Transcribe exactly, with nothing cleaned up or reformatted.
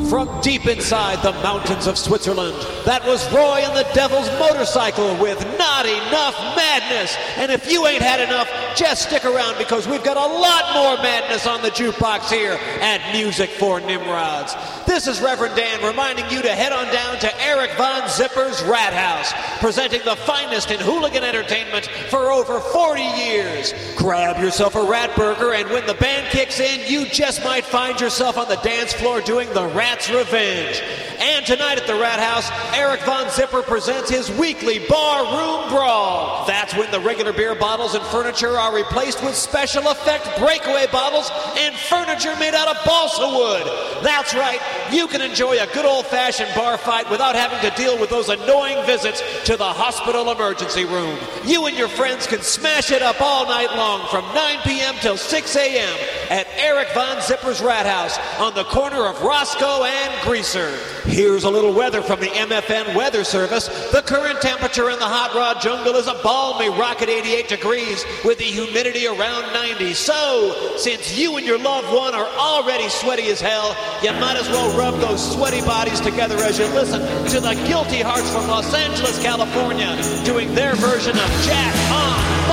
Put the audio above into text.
From deep inside the mountains of Switzerland, that was Roy and the Devil's Motorcycle with Not Enough Madness. And if you ain't had enough, just stick around because we've got a lot more madness on the jukebox here at Music for Nimrods. This is Reverend Dan reminding you to head on down to Eric Von Zipper's Rat House, presenting the finest in hooligan entertainment for over forty years. Grab yourself a rat burger, and when the band kicks in, you just might find yourself on the dance floor doing the Rat's Revenge. And tonight at the Rat House, Eric Von Zipper presents his weekly Bar Room Brawl. That's when the regular beer bottles and furniture are replaced with special effect breakaway bottles and furniture made out of balsa wood. That's right, you can enjoy a good old-fashioned bar fight without having to deal with those annoying visits to the hospital emergency room. You and your friends can smash it up all night long from nine p.m. till six a.m. at Eric Von Zipper's Rat House on the corner of Roscoe and Greaser. Here's a little weather from the M F N Weather Service. The current temperature in the hot rod jungle is a balmy rocket eighty-eight degrees with the humidity around ninety. So, since you and your loved one are already sweaty as hell, you might as well rub those sweaty bodies together as you listen to the Guilty Hearts from Los Angeles, California, doing their version of Jack on